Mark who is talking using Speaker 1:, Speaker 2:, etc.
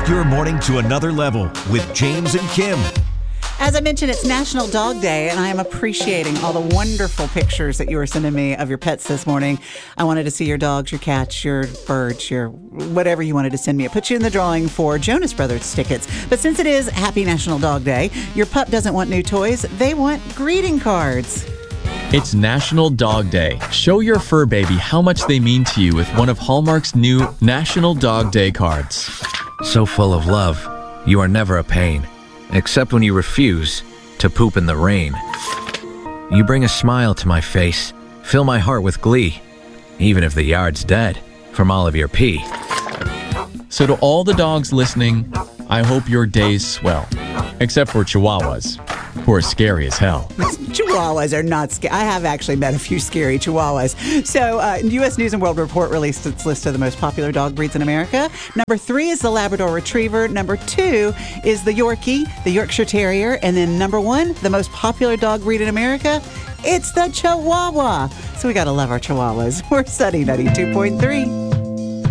Speaker 1: Lift your morning to another level with James and Kim.
Speaker 2: As I mentioned, it's National Dog Day, and I am appreciating all the wonderful pictures that you were sending me of your pets this morning. I wanted to see your dogs, your cats, your birds, your whatever you wanted to send me. I put you in the drawing for Jonas Brothers tickets. But since it is Happy National Dog Day, your pup doesn't want new toys. They want greeting cards.
Speaker 3: It's National Dog Day. Show your fur baby how much they mean to you with one of Hallmark's new National Dog Day cards.
Speaker 4: So full of love, you are never a pain, except when you refuse to poop in the rain. You bring a smile to my face, fill my heart with glee, even if the yard's dead from all of your pee.
Speaker 3: So to all the dogs listening, I hope your days swell. Except for Chihuahuas, who are scary as hell.
Speaker 2: Chihuahuas are not scary. I have actually met a few scary Chihuahuas. So, U.S. News & World Report released its list of the most popular dog breeds in America. Number 3 is the Labrador Retriever. Number 2 is the Yorkie, the Yorkshire Terrier. And then number 1, the most popular dog breed in America, it's the Chihuahua. So we got to love our Chihuahuas. We're Sunny 92.3.